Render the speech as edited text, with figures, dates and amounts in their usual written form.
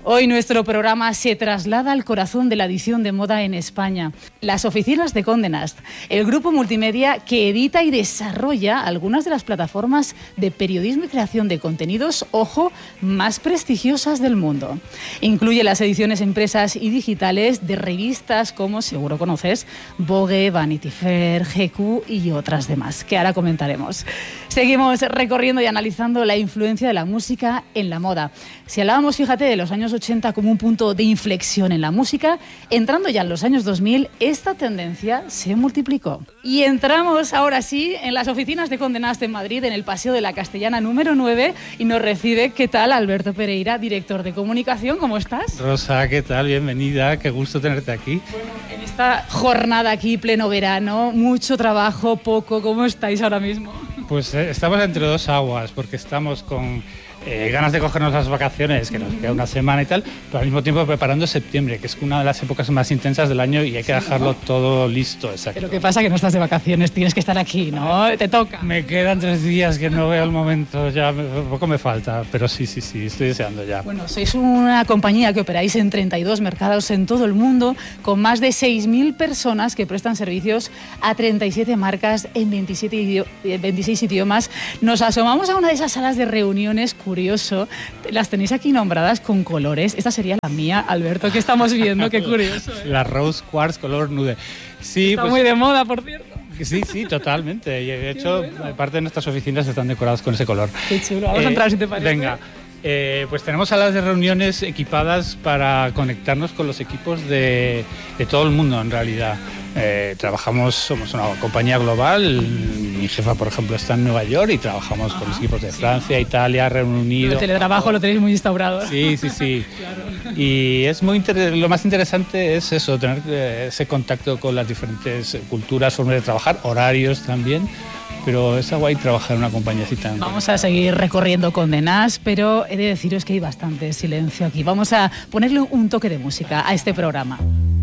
Hoy nuestro programa se traslada al corazón de la edición de moda en España, las oficinas de Condé Nast, el grupo multimedia que edita y desarrolla algunas de las plataformas de periodismo y creación de contenidos, ojo, más prestigiosas del mundo. Incluye las ediciones impresas y digitales de revistas como, seguro conoces, Vogue, Vanity Fair, GQ y otras demás, que ahora comentaremos. Seguimos recorriendo y analizando la influencia de la música en la moda. Si hablábamos, fíjate, de los años 80 como un punto de inflexión en la música, entrando ya en los años 2000, esta tendencia se multiplicó. Y entramos ahora sí en las oficinas de Condé Nast en Madrid, en el Paseo de la Castellana número 9, y nos recibe, ¿qué tal? Alberto Pereira, director de comunicación, ¿cómo estás? Rosa, ¿qué tal? Bienvenida, qué gusto tenerte aquí. Bueno, en esta jornada aquí, pleno verano, mucho trabajo, poco, ¿cómo estáis ahora mismo? Pues estamos entre dos aguas, porque estamos con ganas de cogernos las vacaciones, que nos queda una semana y tal, pero al mismo tiempo preparando septiembre, que es una de las épocas más intensas del año y hay que dejarlo todo listo. Exacto. Pero ¿qué pasa? Que no estás de vacaciones, tienes que estar aquí, ¿no? Te toca. Me quedan 3 días que no veo el momento, ya poco me falta, pero sí, estoy deseando ya. Bueno, sois una compañía que operáis en 32 mercados en todo el mundo, con más de 6.000 personas que prestan servicios a 37 marcas en 26 idiomas. Nos asomamos a una de esas salas de reuniones, curioso, las tenéis aquí nombradas con colores. Esta sería la mía, Alberto, que estamos viendo, qué curioso. La Rose Quartz color nude. Sí, está pues muy de moda, por cierto. Sí, totalmente. Y de hecho, parte de nuestras oficinas están decoradas con ese color. Qué chulo. Vamos a entrar, si te parece. Venga. Pues tenemos salas de reuniones equipadas para conectarnos con los equipos de todo el mundo, en realidad. Somos una compañía global. Mi jefa, por ejemplo, está en Nueva York y trabajamos con los equipos de Francia, Italia, Reino Unido. El teletrabajo lo tenéis muy instaurado. Sí. Claro. Y es lo más interesante es eso, tener ese contacto con las diferentes culturas, formas de trabajar, horarios también. Pero es guay trabajar en una compañía-cita. Vamos a seguir recorriendo Condé Nast, pero he de deciros que hay bastante silencio aquí. Vamos a ponerle un toque de música a este programa.